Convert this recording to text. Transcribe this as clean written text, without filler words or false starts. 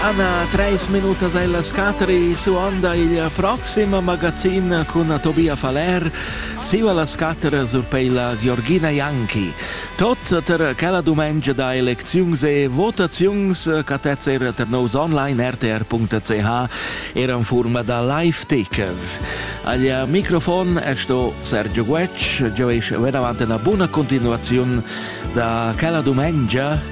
Anna 3 minutas alla scateri su onda il prossimo magazine con Tobia Faler siva la scatera sur la Georgina Ianchi. Tot ter quella domenica da elezions e votazions catezer ter nos online rtr.ch era in forma da live ticker. Al microfono è sto Sergio Guetsch, già è veramente una buona continuazione da quella domenica